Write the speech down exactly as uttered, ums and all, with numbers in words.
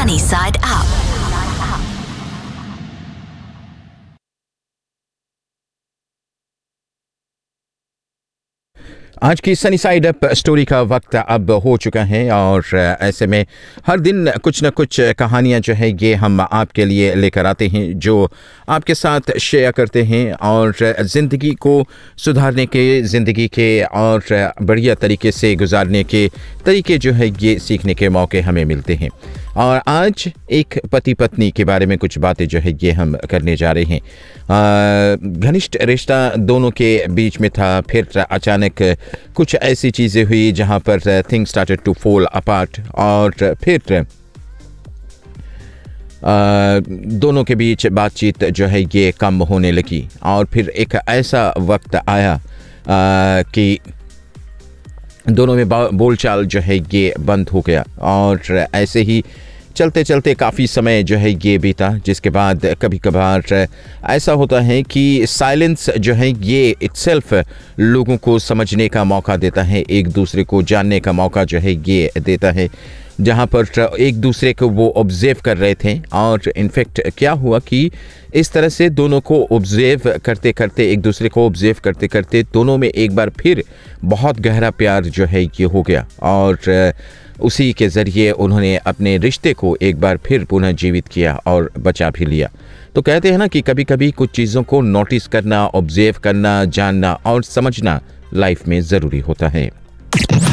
Sunny Side Up. आज की sunny side up story का वक्त अब हो चुका है और ऐसे में हर दिन कुछ न कुछ कहानियां जो है ये हम आपके लिए लेकर आते हैं, जो आपके साथ शेयर करते हैं और ज़िंदगी को सुधारने के, ज़िंदगी के और बढ़िया तरीके से गुजारने के तरीके जो है ये सीखने के मौके हमें मिलते हैं। और आज एक पति पत्नी के बारे में कुछ बातें जो है ये हम करने जा रहे हैं। घनिष्ठ रिश्ता दोनों के बीच में था, फिर अचानक कुछ ऐसी चीज़ें हुई जहां पर things started to fall apart और फिर आ, दोनों के बीच बातचीत जो है ये कम होने लगी और फिर एक ऐसा वक्त आया आ, कि दोनों में बोलचाल जो है ये बंद हो गया और ऐसे ही चलते चलते काफ़ी समय जो है ये बीता, जिसके बाद कभी कभार ऐसा होता है कि साइलेंस जो है ये इटसेल्फ लोगों को समझने का मौका देता है, एक दूसरे को जानने का मौका जो है ये देता है, जहाँ पर एक दूसरे को वो ऑब्जर्व कर रहे थे। और इनफैक्ट क्या हुआ कि इस तरह से दोनों को ऑब्जर्व करते करते, एक दूसरे को ऑब्जर्व करते करते दोनों में एक बार फिर बहुत गहरा प्यार जो है ये हो गया और उसी के ज़रिए उन्होंने अपने रिश्ते को एक बार फिर पुनः जीवित किया और बचा भी लिया। तो कहते हैं ना कि कभी कभी कुछ चीज़ों को नोटिस करना, ऑब्जर्व करना, जानना और समझना लाइफ में ज़रूरी होता है।